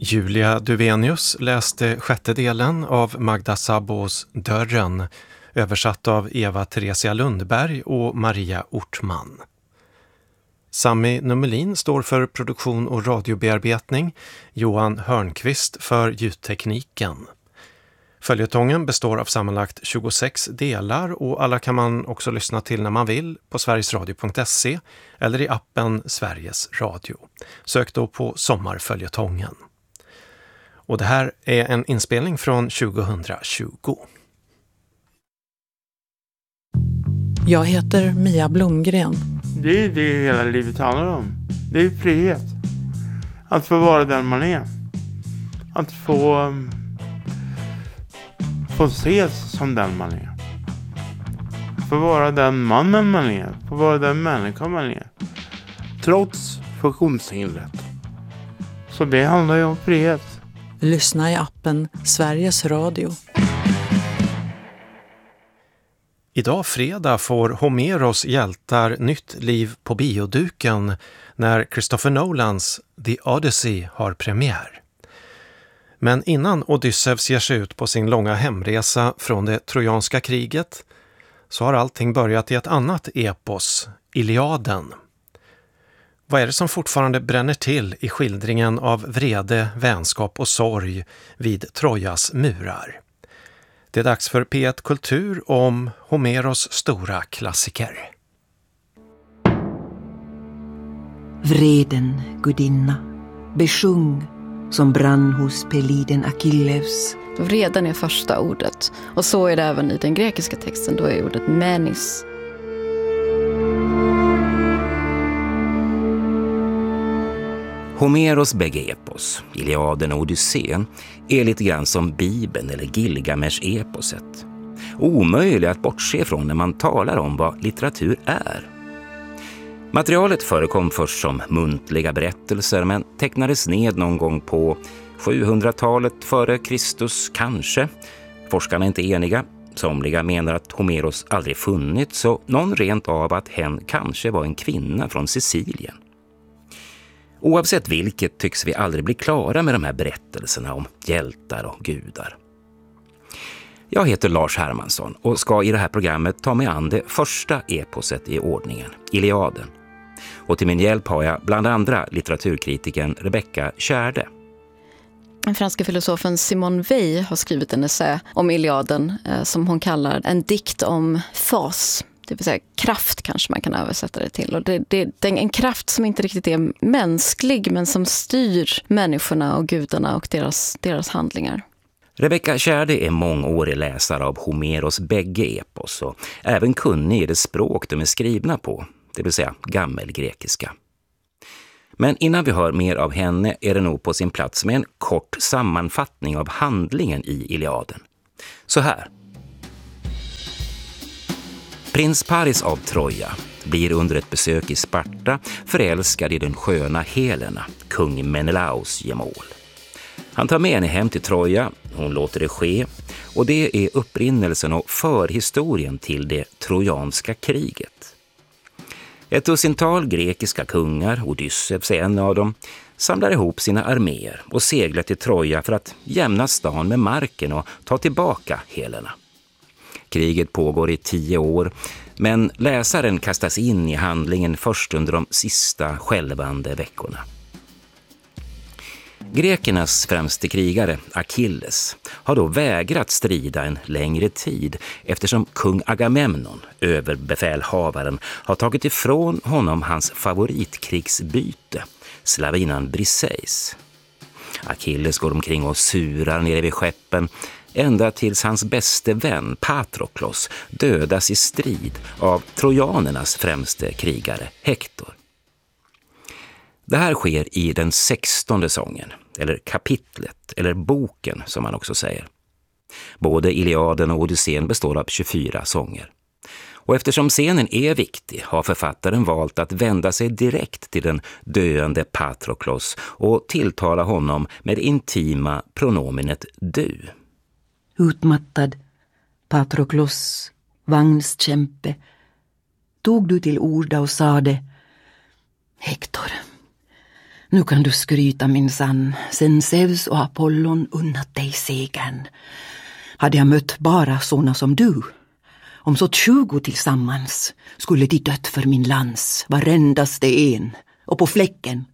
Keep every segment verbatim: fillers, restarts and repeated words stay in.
Julia Duvenius läste sjätte delen av Magda Szabós Dörren, översatt av Eva Theresia Lundberg och Maria Ortman. Sami Nummelin står för produktion och radiobearbetning, Johan Hörnqvist för ljudtekniken. Följetongen består av sammanlagt tjugosex delar och alla kan man också lyssna till när man vill på sverigesradio punkt se eller i appen Sveriges Radio. Sök då på Sommarföljetongen. Och det här är en inspelning från tjugohundratjugo. Jag heter Mia Blomgren. Det är det hela livet handlar om. Det är frihet. Att få vara den man är. Att få, få ses som den man är. Få vara den mannen man är. Få vara den människan man är. Trots funktionshindret. Så det handlar ju om frihet. Lyssna i appen Sveriges Radio. Idag fredag får Homeros hjältar nytt liv på bioduken när Christopher Nolans The Odyssey har premiär. Men innan Odysseus ger sig ut på sin långa hemresa från det trojanska kriget så har allting börjat i ett annat epos, Iliaden. Vad är det som fortfarande bränner till i skildringen av vrede, vänskap och sorg vid Trojas murar? Det är dags för P ett Kultur om Homeros stora klassiker. Vreden, gudinna, besjung som brann hos Peliden Achilles. Vreden är första ordet, och så är det även i den grekiska texten, då är ordet menis. Homeros bägge epos, Iliaden och Odysseen, är lite grann som Bibeln eller Gilgamesh-eposet. Omöjligt att bortse från när man talar om vad litteratur är. Materialet förekom först som muntliga berättelser men tecknades ned någon gång på sjuhundratalet före Kristus kanske. Forskarna är inte eniga. Somliga menar att Homeros aldrig funnits och någon rent av att hen kanske var en kvinna från Sicilien. Oavsett vilket tycks vi aldrig bli klara med de här berättelserna om hjältar och gudar. Jag heter Lars Hermansson och ska i det här programmet ta mig an det första eposet i ordningen, Iliaden. Och till min hjälp har jag bland andra litteraturkritiken Rebecca Tjärde. Den franska filosofen Simone Weil har skrivit en essä om Iliaden eh, som hon kallar en dikt om fas. Det vill säga kraft kanske man kan översätta det till. Och det, det, det är en kraft som inte riktigt är mänsklig men som styr människorna och gudarna och deras, deras handlingar. Rebecca Tjärde är mångårig läsare av Homeros bägge epos och även kunnig i det språk de är skrivna på, det vill säga gammelgrekiska. Men innan vi hör mer av henne är det nog på sin plats med en kort sammanfattning av handlingen i Iliaden. Så här. Prins Paris av Troja blir under ett besök i Sparta förälskad i den sköna Helena, kung Menelaos gemål. Han tar med henne hem till Troja, hon låter det ske, och det är upprinnelsen och förhistorien till det trojanska kriget. Ett dussintal grekiska kungar, Odysseus är en av dem, samlar ihop sina arméer och seglar till Troja för att jämna stan med marken och ta tillbaka Helena. Kriget pågår i tio år, men läsaren kastas in i handlingen först under de sista skälvande veckorna. Grekernas främste krigare, Achilles, har då vägrat strida en längre tid eftersom kung Agamemnon, överbefälhavaren, har tagit ifrån honom hans favoritkrigsbyte, slavinan Briseis. Achilles går omkring och surar nere vid skeppen, ända tills hans bäste vän Patroklos dödas i strid av trojanernas främste krigare Hektor. Det här sker i den sextonde sången, eller kapitlet, eller boken som man också säger. Både Iliaden och Odysseen består av tjugofyra sånger. Och eftersom scenen är viktig har författaren valt att vända sig direkt till den döende Patroklos och tilltala honom med intima pronominet du. Utmattad, Patroklos, vagnskämpe, tog du till orda och sade: Hektor, Nu kan du skryta minsann, sen Zeus och Apollon unnat dig segern. Hade jag mött bara såna som du, om så tjugo tillsammans, skulle de dött för min lans, varendaste en, och på fläcken.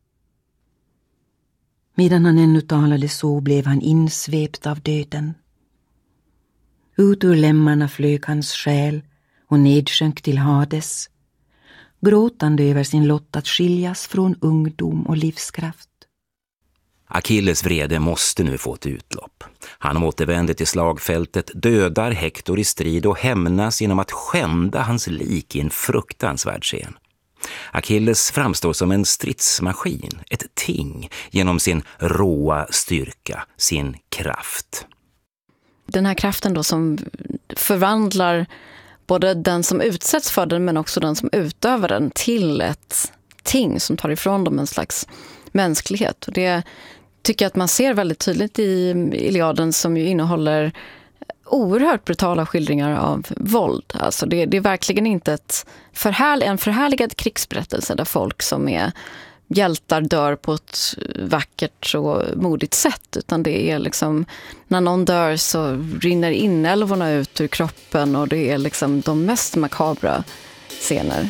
Medan han ännu talade så blev han insvept av döden. Ut ur lemmarna flög hans själ och nedsjönk till Hades, gråtande över sin lott att skiljas från ungdom och livskraft. Achilles vrede måste nu få ett utlopp. Han återvänder till slagfältet, dödar Hektor i strid och hämnas genom att skända hans lik i en fruktansvärd scen. Achilles framstår som en stridsmaskin, ett ting, genom sin råa styrka, sin kraft. Den här kraften då som förvandlar både den som utsätts för den men också den som utövar den till ett ting som tar ifrån dem en slags mänsklighet. Och det tycker jag att man ser väldigt tydligt i Iliaden, som ju innehåller oerhört brutala skildringar av våld. Alltså det, det är verkligen inte ett förhärl, en förhärligad krigsberättelse där folk som är hjältar dör på ett vackert och modigt sätt, utan det är liksom när någon dör så rinner inälvorna ut ur kroppen och det är liksom de mest makabra scener.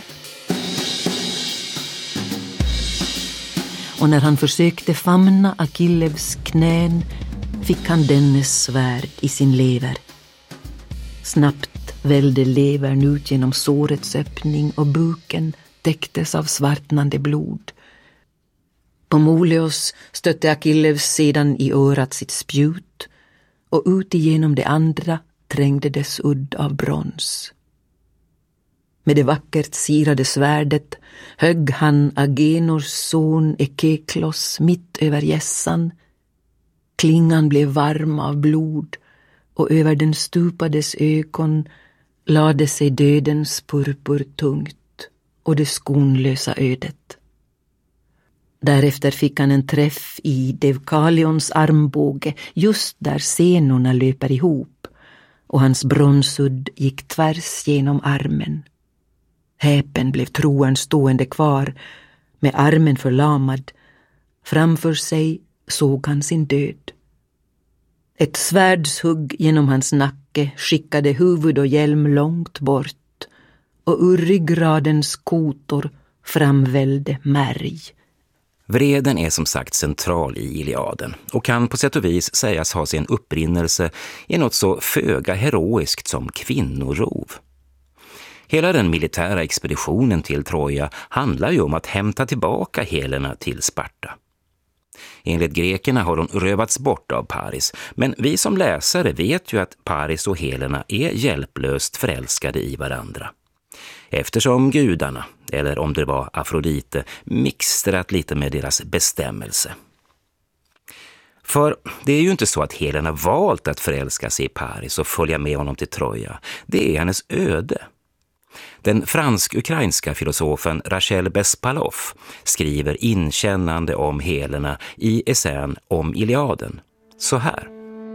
Och när han försökte famna Achilles knän fick han dennes svärd i sin lever. Snabbt välde levern ut genom sårets öppning och buken täcktes av svartnande blod. På Moleos stötte Achilles sedan i örat sitt spjut och ut igenom det andra trängde dess udd av brons. Med det vackert sirade svärdet högg han Agenors son Ekeklos mitt över gässan. Klingan blev varm av blod och över den stupades ögon lade sig dödens purpur tungt och det skonlösa ödet. Därefter fick han en träff i Deukalions armbåge just där senorna löper ihop och hans bronsudd gick tvärs genom armen. Häpen blev troen stående kvar med armen förlamad. Framför sig såg han sin död. Ett svärdshugg genom hans nacke skickade huvud och hjälm långt bort och ur ryggradens kotor framvällde märg. Vreden är som sagt central i Iliaden och kan på sätt och vis sägas ha sin upprinnelse i något så föga heroiskt som kvinnorov. Hela den militära expeditionen till Troja handlar ju om att hämta tillbaka Helena till Sparta. Enligt grekerna har hon rövats bort av Paris, men vi som läsare vet ju att Paris och Helena är hjälplöst förälskade i varandra. Eftersom gudarna, eller om det var Afrodite, mixtrat lite med deras bestämmelse. För det är ju inte så att Helena valt att förälska sig i Paris och följa med honom till Troja. Det är hennes öde. Den fransk-ukrainska filosofen Rachel Bespalov skriver inkännande om Helena i essän om Iliaden så här.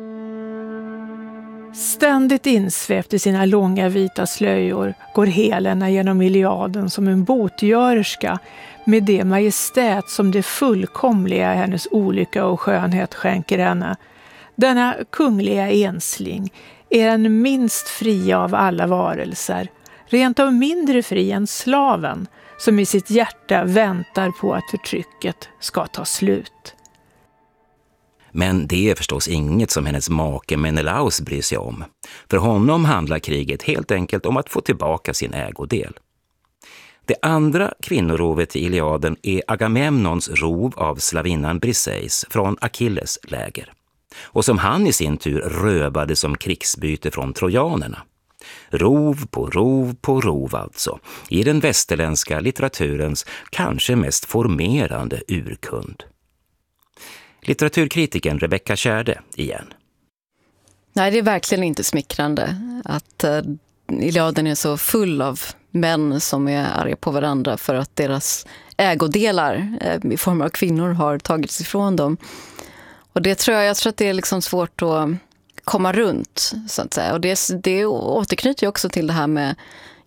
Ständigt insvept i sina långa vita slöjor går Helena genom Iliaden som en botgörerska med det majestät som det fullkomliga hennes olycka och skönhet skänker henne. Denna kungliga ensling är den minst fria av alla varelser, rent av mindre fri än slaven som i sitt hjärta väntar på att förtrycket ska ta slut. Men det är förstås inget som hennes make Menelaus bryr sig om. För honom handlar kriget helt enkelt om att få tillbaka sin ägodel. Det andra kvinnorovet i Iliaden är Agamemnons rov av slavinnan Briseis från Achilles läger. Och som han i sin tur rövade som krigsbyte från trojanerna. Rov på rov på rov alltså, i den västerländska litteraturens kanske mest formerande urkund. Litteraturkritiken Rebecca Tjärde igen. Nej, det är verkligen inte smickrande att uh, Iliaden är så full av män som är arga på varandra för att deras ägodelar uh, i form av kvinnor har tagits ifrån dem. Och det tror jag, jag tror att det är liksom svårt att komma runt, så att säga. Och det, det återknyter ju också till det här med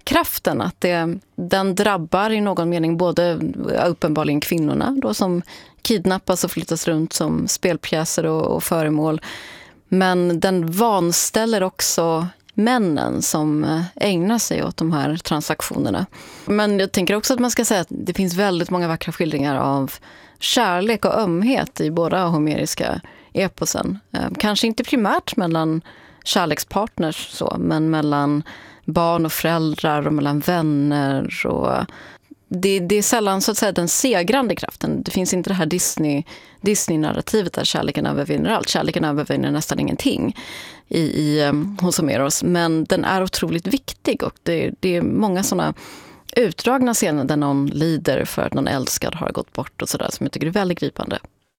kraften, att det, den drabbar i någon mening både uppenbarligen kvinnorna då, som kidnappas och flyttas runt som spelpjäser och, och föremål. Men den vanställer också männen som ägnar sig åt de här transaktionerna. Men jag tänker också att man ska säga att det finns väldigt många vackra skildringar av kärlek och ömhet i båda homeriska eposen. Kanske inte primärt mellan kärlekspartners så, men mellan barn och föräldrar och mellan vänner. Och det, det är sällan så att säga den segrande kraften. Det finns inte det här Disney, Disney-narrativet där kärleken övervinner allt. Kärleken övervinner nästan ingenting i, i, hos Homeros. Men den är otroligt viktig, och det, det är många sådana utdragna scener där någon lider för att någon älskad har gått bort och sådär, som jag tycker är väldigt gripande.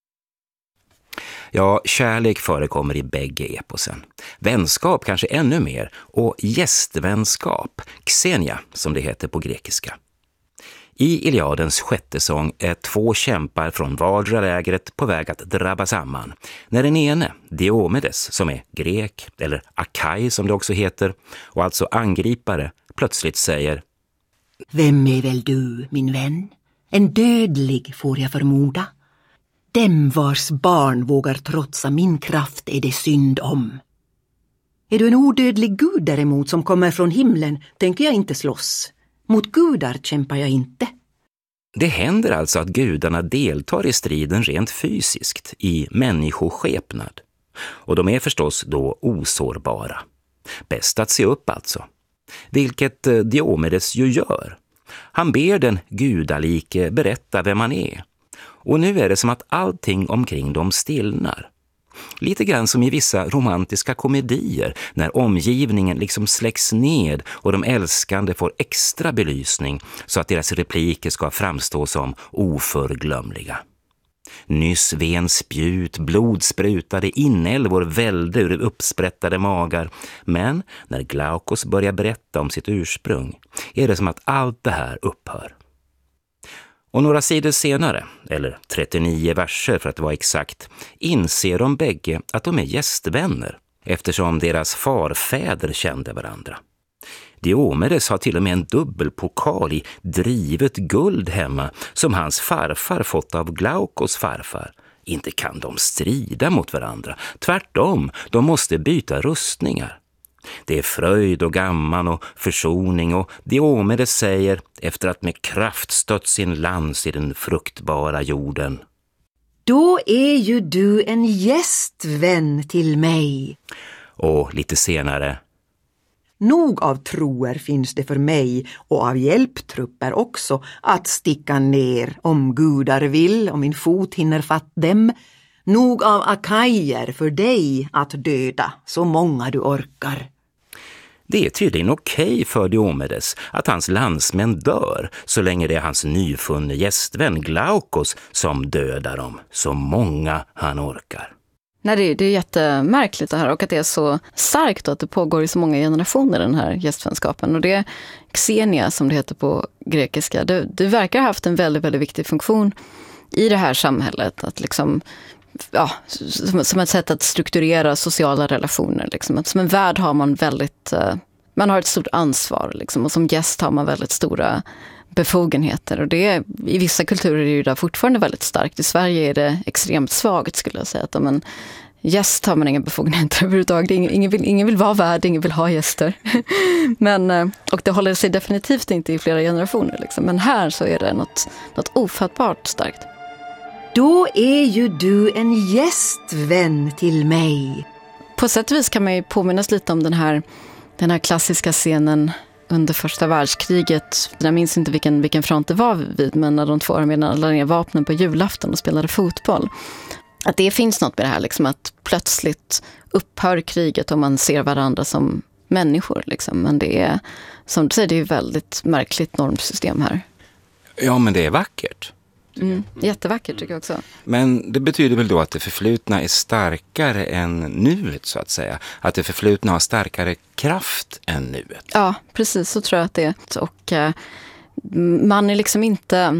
Ja, kärlek förekommer i bägge eposen. Vänskap kanske ännu mer, och gästvänskap, xenia som det heter på grekiska. I Iliadens sjätte sång är två kämpar från vardera lägret på väg att drabba samman. När den ene, Diomedes, som är grek, eller Akai som det också heter, och alltså angripare, plötsligt säger: Vem är väl du, min vän? En dödlig, får jag förmoda. Dem vars barn vågar trotsa min kraft är det synd om. Är du en odödlig gud däremot som kommer från himlen, tänker jag inte slåss. Mot gudar kämpar jag inte. Det händer alltså att gudarna deltar i striden rent fysiskt, i människoskepnad. Och de är förstås då osårbara. Bäst att se upp alltså. Vilket Diomedes ju gör. Han ber den gudalike berätta vem han är. Och nu är det som att allting omkring dem stillnar. Lite grann som i vissa romantiska komedier, när omgivningen liksom släcks ned och de älskande får extra belysning så att deras repliker ska framstå som oförglömliga. Nyss ven spjut, blod sprutade, inälvor välde ur uppsprättade magar. Men när Glaukos börjar berätta om sitt ursprung är det som att allt det här upphör. Och några sidor senare, eller trettionio verser för att vara exakt, inser de bägge att de är gästvänner eftersom deras farfäder kände varandra. Diomedes har till och med en dubbelpokal i drivet guld hemma som hans farfar fått av Glaukos farfar. Inte kan de strida mot varandra. Tvärtom, de måste byta rustningar. Det är fröjd och gamman och försoning, och Diomedes säger, efter att med kraft stött sin lans i den fruktbara jorden: Då är ju du en gästvän till mig. Och lite senare: Nog av troer finns det för mig, och av hjälptrupper också, att sticka ner om gudar vill, om min fot hinner fatt dem. Nog av akajer för dig att döda, så många du orkar. Det är tydligen okej för Diomedes att hans landsmän dör, så länge det är hans nyfunne gästvän Glaukos som dödar dem, så många han orkar. Nej, det är, det är jättemärkligt det här, och att det är så starkt och att det pågår i så många generationer, den här gästvänskapen. Och det xenia som det heter på grekiska, det, det verkar ha haft en väldigt, väldigt viktig funktion i det här samhället, att liksom, ja, som, som ett sätt att strukturera sociala relationer. Liksom. Att som en värd har man väldigt, man har ett stort ansvar liksom, och som gäst har man väldigt stora befogenheter, och det är, i vissa kulturer är det fortfarande väldigt starkt. I Sverige är det extremt svagt, skulle jag säga, att om en gäst har man inga befogenheter överhuvudtaget. Ingen, ingen, vill, ingen vill vara värd, ingen vill ha gäster. Men, och det håller sig definitivt inte i flera generationer. Liksom. Men här så är det något, något ofattbart starkt. Då är ju du en gästvän till mig. På sätt och vis kan man ju påminnas lite om den här, den här klassiska scenen under första världskriget. Jag minns inte vilken, vilken front det var vid, men när de två arméerna lade ner vapnen på julafton och spelade fotboll. Att det finns något med det här, liksom, att plötsligt upphör kriget och man ser varandra som människor. Liksom. Men det är, som du säger, det är ett väldigt märkligt normsystem här. Ja, men det är vackert. Mm, jättevackert tycker jag också. Men det betyder väl då att det förflutna är starkare än nuet, så att säga. Att det förflutna har starkare kraft än nuet. Ja, precis, så tror jag att det är. Och eh, man är liksom inte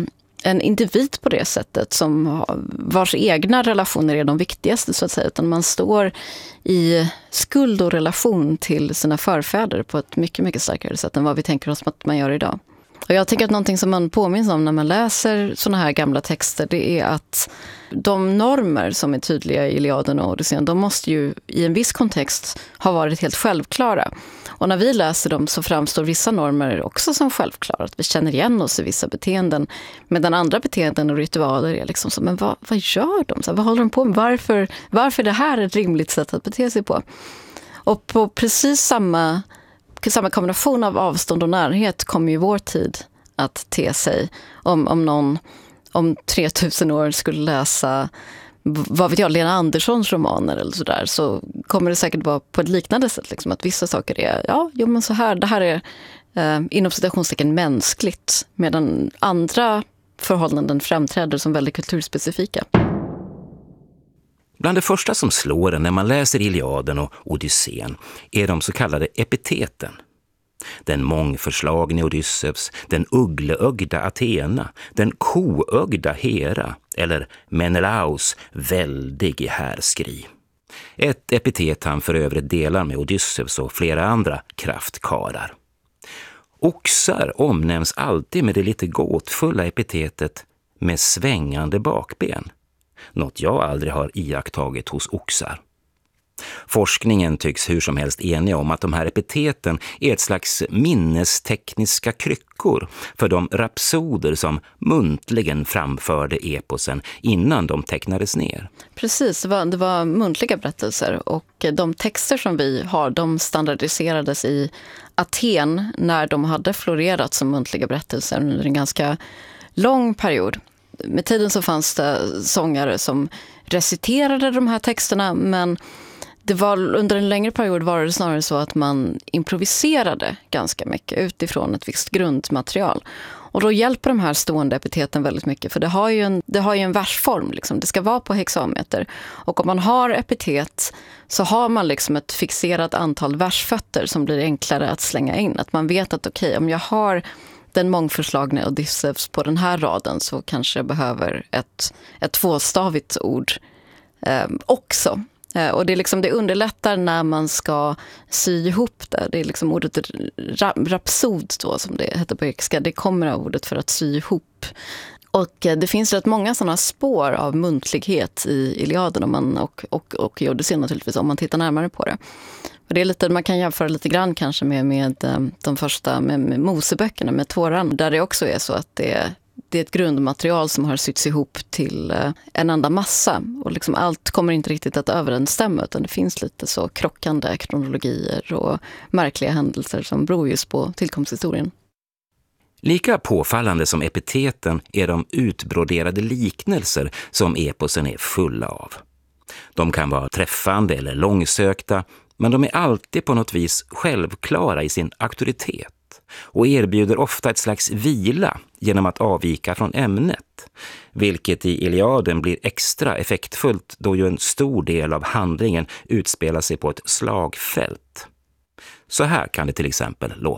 en individ på det sättet som vars egna relationer är de viktigaste så att säga, utan man står i skuld och relation till sina förfäder på ett mycket, mycket starkare sätt än vad vi tänker oss att man gör idag. Och jag tänker att någonting som man påminns om när man läser såna här gamla texter, det är att de normer som är tydliga i Iliaden och Odysseen, de måste ju i en viss kontext ha varit helt självklara. Och när vi läser dem så framstår vissa normer också som självklara. Att vi känner igen oss i vissa beteenden. Medan andra beteenden och ritualer är liksom så, men vad, vad gör de? Så här, vad håller de på med? Varför, varför är det här ett rimligt sätt att bete sig på? Och på precis samma, samma kombination av avstånd och närhet kommer ju vår tid att te sig. Om, om någon om tre tusen år skulle läsa, vad vet jag, Lena Anderssons romaner eller sådär, så kommer det säkert vara på ett liknande sätt. Liksom, att vissa saker är, ja, jo men så här, det här är eh, inom citationstecken mänskligt, medan andra förhållanden framträder som väldigt kulturspecifika. Bland det första som slår en när man läser Iliaden och Odysseen är de så kallade epiteten. Den mångförslagne Odysseus, den uggleögda Athena, den koögda Hera eller Menelaus väldig i härskri. Ett epitet han för övrigt delar med Odysseus och flera andra kraftkarar. Oxar omnämns alltid med det lite gåtfulla epitetet med svängande bakben. Något jag aldrig har iakttagit hos oxar. Forskningen tycks hur som helst enig om att de här epiteten är ett slags minnestekniska kryckor för de rapsoder som muntligen framförde eposen innan de tecknades ner. Precis, det var, det var muntliga berättelser och de texter som vi har, de standardiserades i Aten när de hade florerat som muntliga berättelser under en ganska lång period. Med tiden så fanns det sångare som reciterade de här texterna, men det var, under en längre period var det snarare så att man improviserade ganska mycket utifrån ett visst grundmaterial. Och då hjälper de här stående epiteten väldigt mycket, för det har ju en, det har ju en versform. Liksom. Det ska vara på hexameter. Och om man har epitet så har man liksom ett fixerat antal versfötter som blir enklare att slänga in. Att man vet att okej, okay, om jag har den mångförslagne Odysseus på den här raden så kanske jag behöver ett, ett tvåstavigt ord eh, också. Och det, är liksom, det underlättar när man ska sy ihop det. Det är liksom ordet rapsod då, som det heter på grekiska. Det kommer av ordet för att sy ihop. Och det finns rätt många sådana spår av muntlighet i Iliaden och, man, och, och, och i Odysseen naturligtvis, om man tittar närmare på det. Och det är lite, man kan jämföra lite grann kanske med, med de första med, med Moseböckerna, med Toran, där det också är så att det Det är ett grundmaterial som har sytts ihop till en enda massa. Och liksom allt kommer inte riktigt att överensstämma, utan det finns lite så krockande kronologier och märkliga händelser som beror just på tillkomsthistorien. Lika påfallande som epiteten är de utbroderade liknelser som eposen är fulla av. De kan vara träffande eller långsökta, men de är alltid på något vis självklara i sin auktoritet och erbjuder ofta ett slags vila genom att avvika från ämnet, vilket i Iliaden blir extra effektfullt då ju en stor del av handlingen utspelar sig på ett slagfält. Så här kan det till exempel låta.